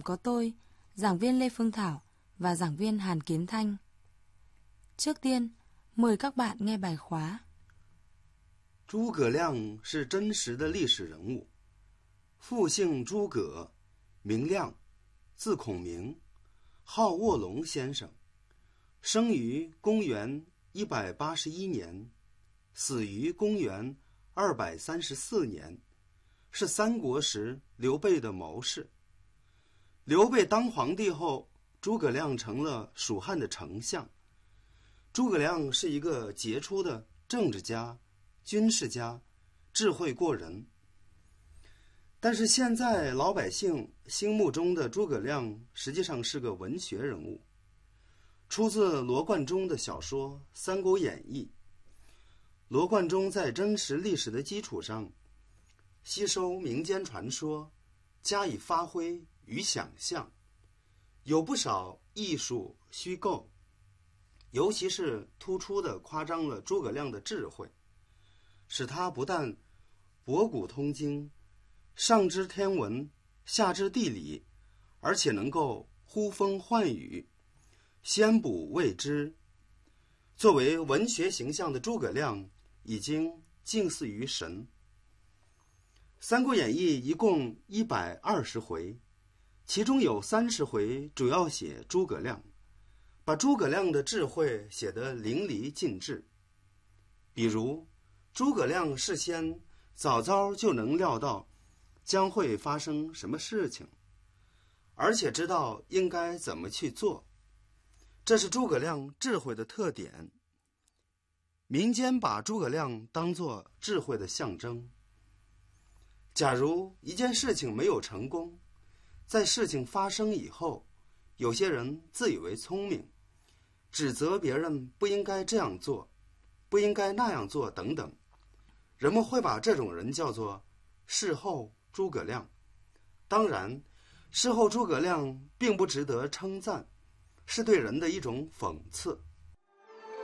có tôi, giảng viên Lê Phương Thảo và giảng viên Hàn Kiến Thanh. Trước tiên, mời các bạn nghe bài khóa. 诸葛亮是真实的历史人物，父姓诸葛，名亮，字孔明，号卧龙先生，生于公元181年，死于公元234年，是三国时刘备的谋士。刘备当皇帝后，诸葛亮成了蜀汉的丞相。诸葛亮是一个杰出的政治家、军事家，智慧过人。但是现在老百姓心目中的诸葛亮实际上是个文学人物，出自罗贯中的小说《三国演义》。罗贯中在真实历史的基础上，吸收民间传说，加以发挥与想象，有不少艺术虚构，尤其是突出地夸张了诸葛亮的智慧，使他不但博古通今，上知天文，下知地理，而且能够呼风唤雨，先卜未知。作为文学形象的诸葛亮已经近似于神。《三国演义》一共120回，其中有30回主要写诸葛亮，把诸葛亮的智慧写得淋漓尽致。比如诸葛亮事先早早就能料到将会发生什么事情，而且知道应该怎么去做，这是诸葛亮智慧的特点。民间把诸葛亮当作智慧的象征。假如一件事情没有成功，在事情发生以后，有些人自以为聪明，指责别人不应该这样做，不应该那样做等等，人们会把这种人叫做事后诸葛亮。当然，事后诸葛亮并不值得称赞，是对人的一种讽刺。